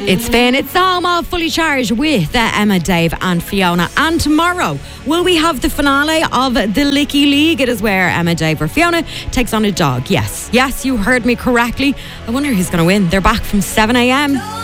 It's Finn. It's the home of Fully Charged with Emma, Dave and Fiona. And tomorrow, will we have the finale of the Licky League? It is where Emma, Dave or Fiona takes on a dog. Yes, you heard me correctly. I wonder who's going to win. They're back from 7 a.m.